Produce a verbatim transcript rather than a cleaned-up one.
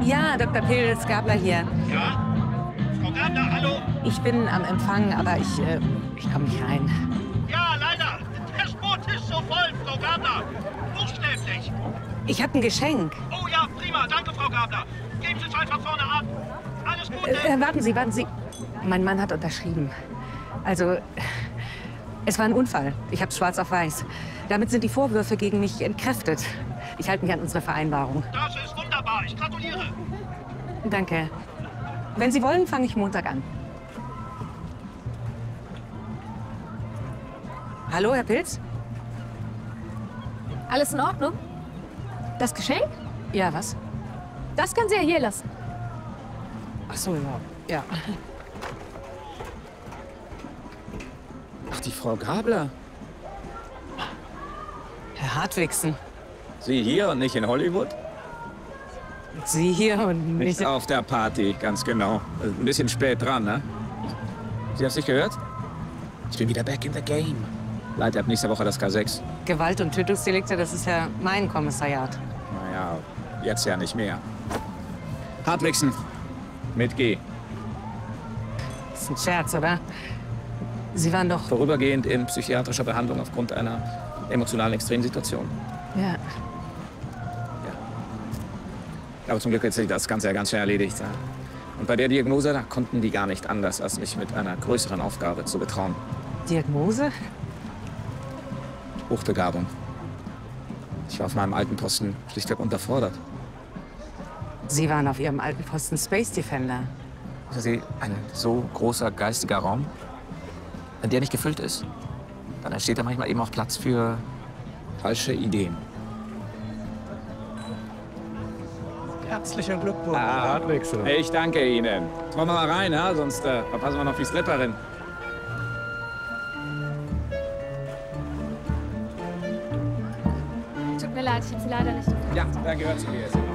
Ja, Doktor Pils, Gabler hier. Ja? Frau Gabler, hallo? Ich bin am Empfang, aber ich, äh, ich komme nicht rein. Ja, leider. Der Sport ist so voll, Frau Gabler. Buchstäblich. Ich habe ein Geschenk. Oh ja, prima. Danke, Frau Gabler. Geben Sie es einfach vorne ab. Alles Gute. Äh, äh, warten Sie, warten Sie. Mein Mann hat unterschrieben. Also, es war ein Unfall. Ich habe schwarz auf weiß. Damit sind die Vorwürfe gegen mich entkräftet. Ich halte mich an unsere Vereinbarung. Das ist wunderbar. Ich gratuliere. Danke. Wenn Sie wollen, fange ich Montag an. Hallo, Herr Pils? Alles in Ordnung? Das Geschenk? Ja, was? Das können Sie ja hier lassen. Ach so, ja. Ja. Ach, die Frau Gabler. Herr Hartwigsen. Sie hier und nicht in Hollywood? Sie hier und Nicht nicht... auf der Party, ganz genau. Ein bisschen spät dran, ne? Sie haben es nicht gehört? Ich bin wieder back in the game. Leiter ab nächster Woche das K sechs. Gewalt- und Tötungsdelikte, das ist ja mein Kommissariat. Naja, jetzt ja nicht mehr. Hartwigsen, mit G. Das ist ein Scherz, oder? Sie waren doch... Vorübergehend in psychiatrischer Behandlung aufgrund einer emotionalen Extremsituation. Ja. Aber zum Glück hat sich das Ganze ja ganz schnell erledigt. Ja. Und bei der Diagnose, da konnten die gar nicht anders, als mich mit einer größeren Aufgabe zu betrauen. Diagnose? Hochbegabung. Ich war auf meinem alten Posten schlichtweg unterfordert. Sie waren auf Ihrem alten Posten Space Defender. Wissen Sie, ein so großer geistiger Raum, wenn der nicht gefüllt ist, dann entsteht da manchmal eben auch Platz für falsche Ideen. Herzlichen Glückwunsch, Ah, Hartwigsen. Ich danke Ihnen. Kommen wir mal rein, ja? Sonst äh, verpassen wir noch die Stripperin. Tut mir leid, ich habe Sie leider nicht. Ja, dann gehört sie mir jetzt.